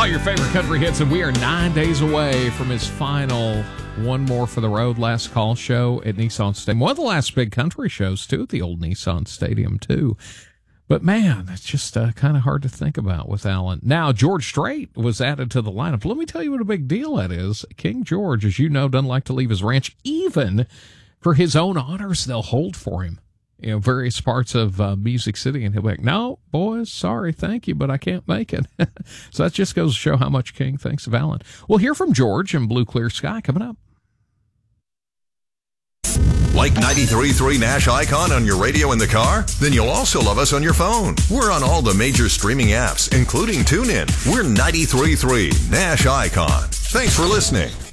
all your favorite country hits, and we are 9 days away from his final One More for the Road last call show at Nissan Stadium. One of the last big country shows, too, at the old Nissan Stadium, too. But, man, it's just kind of hard to think about with Alan. Now, George Strait was added to the lineup. Let me tell you what a big deal that is. King George, as you know, doesn't like to leave his ranch, even for his own honors they'll hold for him. You know, various parts of Music City, and he'll be like, no, boys, sorry, thank you, but I can't make it. So that just goes to show how much King thinks of Alan. We'll hear from George in Blue Clear Sky coming up. Like 93.3 Nash Icon on your radio in the car? Then you'll also love us on your phone. We're on all the major streaming apps, including TuneIn. We're 93.3 Nash Icon. Thanks for listening.